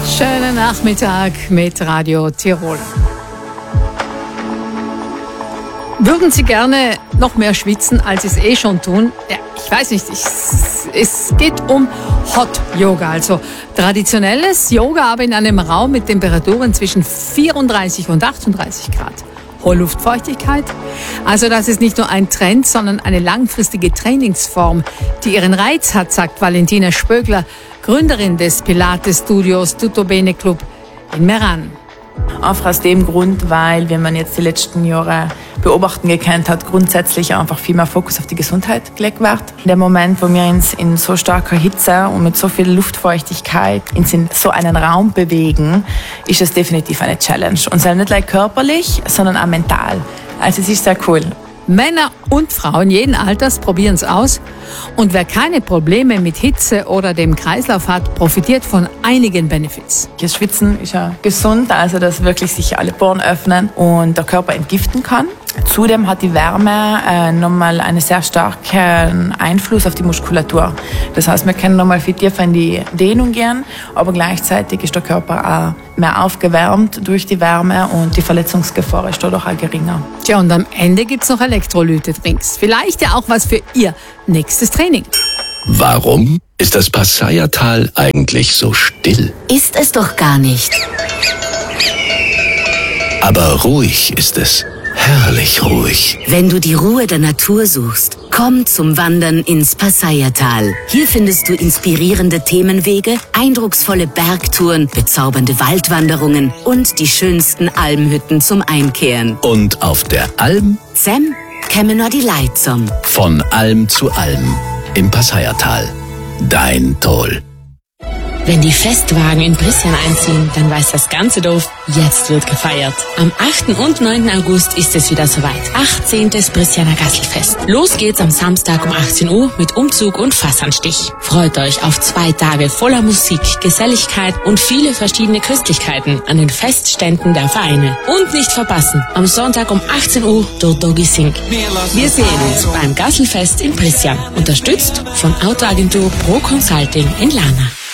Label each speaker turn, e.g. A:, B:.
A: Schönen Nachmittag mit Radio Tirol. Würden Sie gerne noch mehr schwitzen, als Sie es eh schon tun? Ja, ich weiß nicht, es geht um Hot Yoga, also traditionelles Yoga, aber in einem Raum mit Temperaturen zwischen 34 und 38 Grad. Hohe Luftfeuchtigkeit. Also das ist nicht nur ein Trend, sondern eine langfristige Trainingsform, die ihren Reiz hat, sagt Valentina Spögler, Gründerin des Pilates-Studios Tutto Bene Club in Meran.
B: Einfach aus dem Grund, weil, wenn man jetzt die letzten Jahre beobachten gekannt hat, grundsätzlich einfach viel mehr Fokus auf die Gesundheit gelegt wird. In dem Moment, wo wir uns in so starker Hitze und mit so viel Luftfeuchtigkeit in so einen Raum bewegen, ist es definitiv eine Challenge. Und zwar nicht nur körperlich, sondern auch mental. Also es ist sehr cool.
A: Männer und Frauen jeden Alters probieren es aus. Und wer keine Probleme mit Hitze oder dem Kreislauf hat, profitiert von einigen Benefits.
B: Das Schwitzen ist ja gesund, also dass wirklich sich alle Poren öffnen und der Körper entgiften kann. Zudem hat die Wärme nochmal einen sehr starken Einfluss auf die Muskulatur. Das heißt, wir können nochmal viel tiefer in die Dehnung gehen, aber gleichzeitig ist der Körper auch mehr aufgewärmt durch die Wärme und die Verletzungsgefahr ist dadurch auch geringer.
A: Tja, und am Ende gibt's noch Elektrolyte-Drinks. Vielleicht ja auch was für Ihr nächstes Training.
C: Warum ist das Passaya-Tal eigentlich so still?
D: Ist es doch gar nicht.
C: Aber ruhig ist es. Herrlich ruhig.
D: Wenn du die Ruhe der Natur suchst, komm zum Wandern ins Passaya-Tal. Hier findest du inspirierende Themenwege, eindrucksvolle Bergtouren, bezaubernde Waldwanderungen und die schönsten Almhütten zum Einkehren.
C: Und auf der Alm?
D: Sam, kämen nur die Leitzom.
C: Von Alm zu Alm im Passaya-Tal. Dein Tol.
E: Wenn die Festwagen in Brisjan einziehen, dann weiß das ganze Dorf, jetzt wird gefeiert. Am 8. und 9. August ist es wieder soweit. 18. Brisjaner Gasselfest. Los geht's am Samstag um 18 Uhr mit Umzug und Fassanstich. Freut euch auf 2 Tage voller Musik, Geselligkeit und viele verschiedene Köstlichkeiten an den Festständen der Vereine. Und nicht verpassen, am Sonntag um 18 Uhr der Doggy Sing. Wir sehen uns beim Gasselfest in Brisjan. Unterstützt von Autoagentur Pro Consulting in Lana.